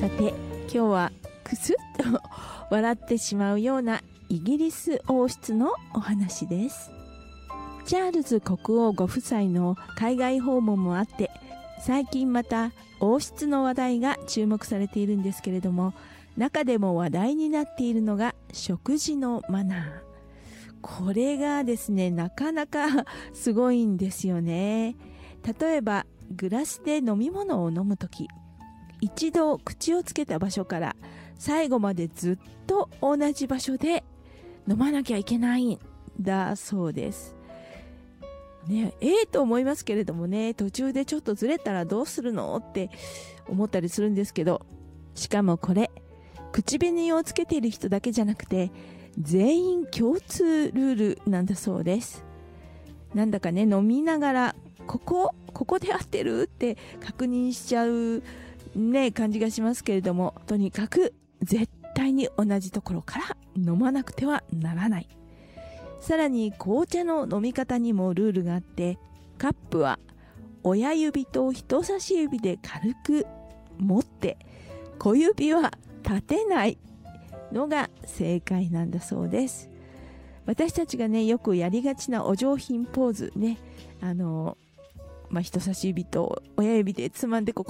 さて、今日はクスッと笑ってしまうようなイギリス王室のお話です。チャールズ国王ご夫妻の海外訪問もあって、最近また王室の話題が注目されているんですけれども、中でも話題になっているのが食事のマナー。これがですね、なかなかすごいんですよね。例えばグラスで飲み物を飲むとき、一度口をつけた場所から最後までずっと同じ場所で飲まなきゃいけないんだそうです。ね、と思いますけれどもね、途中でちょっとずれたらどうするのって思ったりするんですけど、しかもこれ、口紅をつけている人だけじゃなくて、全員共通ルールなんだそうです。なんだかね、飲みながら、ここで合ってるって確認しちゃうね、感じがしますけれども、とにかく絶対に同じところから飲まなくてはならない。さらに紅茶の飲み方にもルールがあって、カップは親指と人差し指で軽く持って、小指は立てないのが正解なんだそうです。私たちがね、よくやりがちなお上品ポーズね、人差し指と親指でつまんでこ